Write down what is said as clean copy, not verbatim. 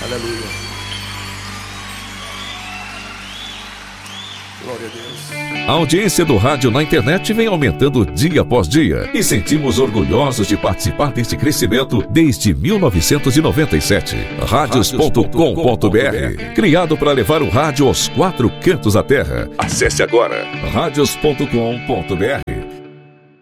Aleluia. Glória a Deus. A audiência do rádio na internet vem aumentando dia após dia e sentimos orgulhosos de participar deste crescimento desde 1997. Radios.com.br, criado para levar o rádio aos 4 cantos da terra. Acesse agora radios.com.br.